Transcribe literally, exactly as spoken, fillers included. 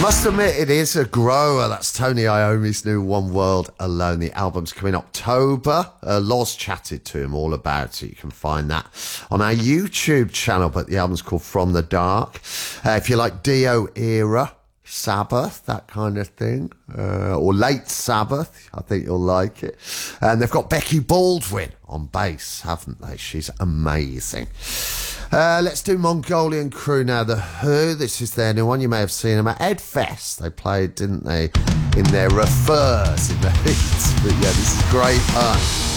Must admit, it is a grower. That's Tony Iommi's new One World Alone. The album's coming October. Uh, Loz chatted to him all about it. You can find that on our YouTube channel, but the album's called From the Dark. Uh, if you like Dio era, Sabbath, that kind of thing, uh, or late Sabbath, I think you'll like it. And they've got Becky Baldwin on bass, haven't they? She's amazing. Uh, let's do Mongolian Crew now. The Who, this is their new one. You may have seen them at Edfest. They played, didn't they, in their refers in the heat. But yeah, this is great fun.